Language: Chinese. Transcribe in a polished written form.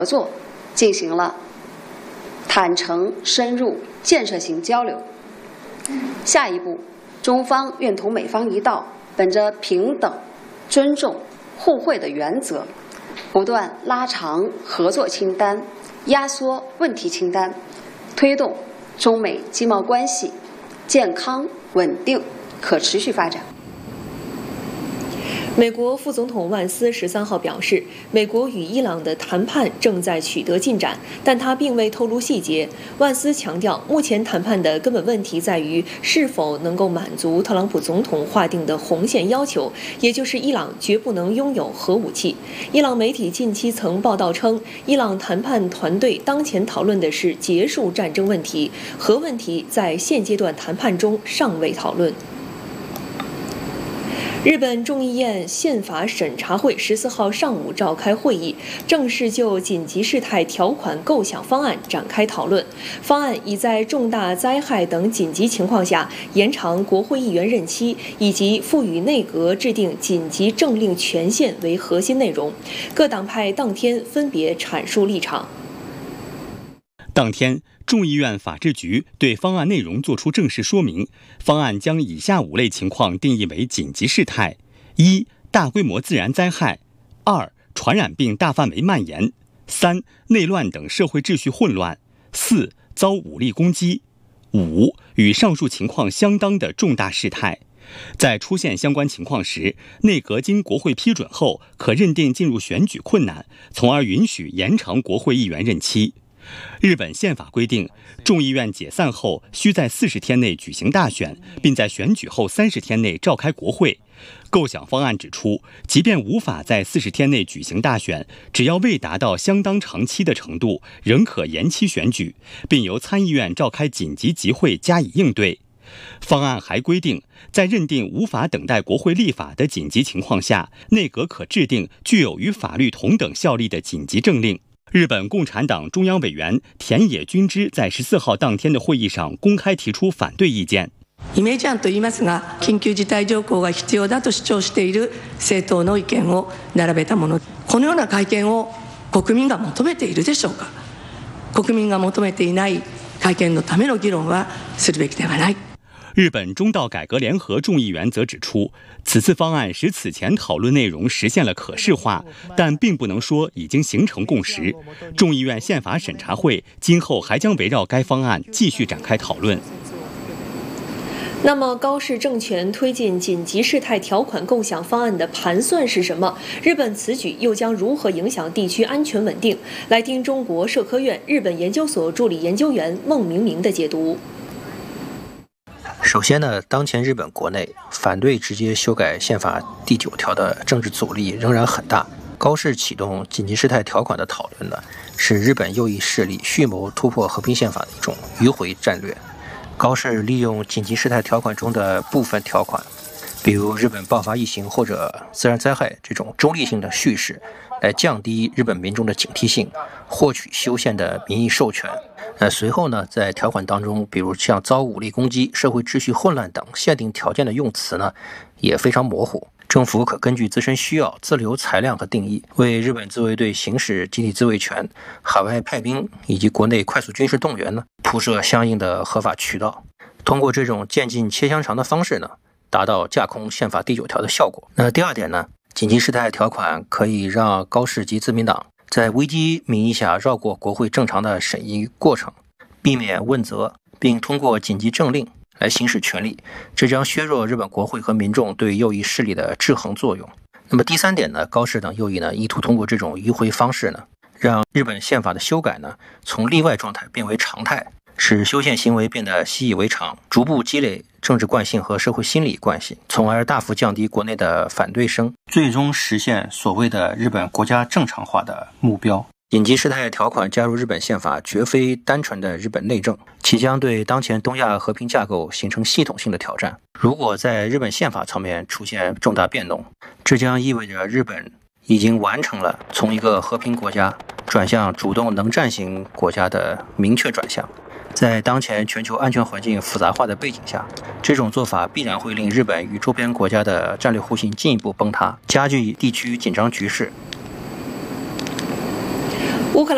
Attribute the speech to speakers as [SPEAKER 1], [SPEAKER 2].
[SPEAKER 1] 合作进行了坦诚、深入、建设性交流。下一步，中方愿同美方一道，本着平等、尊重、互惠的原则，不断拉长合作清单，压缩问题清单，推动中美经贸关系健康、稳定、可持续发展。
[SPEAKER 2] 美国副总统万斯13号表示，美国与伊朗的谈判正在取得进展，但他并未透露细节。万斯强调，目前谈判的根本问题在于是否能够满足特朗普总统划定的红线要求，也就是伊朗绝不能拥有核武器。伊朗媒体近期曾报道称，伊朗谈判团队当前讨论的是结束战争问题，核问题在现阶段谈判中尚未讨论。日本众议院宪法审查会14号上午召开会议，正式就紧急事态条款构想方案展开讨论。方案以在重大灾害等紧急情况下延长国会议员任期，以及赋予内阁制定紧急政令权限为核心内容。各党派当天分别阐述立场。
[SPEAKER 3] 当天，众议院法制局对方案内容作出正式说明。方案将以下5类情况定义为紧急事态：1、大规模自然灾害； 2、传染病大范围蔓延； 3、内乱等社会秩序混乱； 4、遭武力攻击； 5、与上述情况相当的重大事态。在出现相关情况时，内阁经国会批准后，可认定进入选举困难，从而允许延长国会议员任期。日本宪法规定，众议院解散后需在40天内举行大选，并在选举后30天内召开国会。构想方案指出，即便无法在40天内举行大选，只要未达到相当长期的程度，仍可延期选举，并由参议院召开紧急集会加以应对。方案还规定，在认定无法等待国会立法的紧急情况下，内阁可制定具有与法律同等效力的緊急政令。日本共产党中央委員田野君之在14号当天的会議上公開提出反對意見。
[SPEAKER 4] イメージ案といいますが、緊急事態条項が必要だと主張している政党の意見を並べたもの。このような会見を国民が求めているでしょうか。国民が求めていない会見のための議論はするべきではない。
[SPEAKER 3] 日本中道改革联合众议员则指出，此次方案使此前讨论内容实现了可视化，但并不能说已经形成共识。众议院宪法审查会今后还将围绕该方案继续展开讨论。
[SPEAKER 2] 那么高市政权推进紧急事态条款构想方案的盘算是什么？日本此举又将如何影响地区安全稳定？来听中国社科院日本研究所助理研究员孟明明的解读。
[SPEAKER 5] 首先呢，当前日本国内反对直接修改宪法第9条的政治阻力仍然很大。高市启动紧急事态条款的讨论呢，是日本右翼势力蓄谋突破和平宪法的一种迂回战略。高市利用紧急事态条款中的部分条款，比如日本爆发疫情或者自然灾害这种中立性的叙事，来降低日本民众的警惕性，获取修宪的民意授权。随后呢，在条款当中，比如像遭武力攻击、社会秩序混乱等限定条件的用词呢，也非常模糊。政府可根据自身需要自留裁量和定义，为日本自卫队行使集体自卫权、海外派兵以及国内快速军事动员呢，铺设相应的合法渠道。通过这种渐进切香肠的方式呢，达到架空宪法第9条的效果。那第二点呢，紧急事态条款可以让高市及自民党在危机名义下绕过国会正常的审议过程，避免问责，并通过紧急政令来行使权力，这将削弱日本国会和民众对右翼势力的制衡作用。那么第三点呢，高市等右翼呢，意图通过这种迂回方式呢，让日本宪法的修改呢，从例外状态变为常态，使修宪行为变得习以为常，逐步积累政治惯性和社会心理惯性，从而大幅降低国内的反对声，最终实现所谓的日本国家正常化的目标。紧急事态条款加入日本宪法绝非单纯的日本内政，其将对当前东亚和平架构形成系统性的挑战。如果在日本宪法层面出现重大变动，这将意味着日本已经完成了从一个和平国家转向主动能战型国家的明确转向。在当前全球安全环境复杂化的背景下，这种做法必然会令日本与周边国家的战略互信进一步崩塌，加剧地区紧张局势，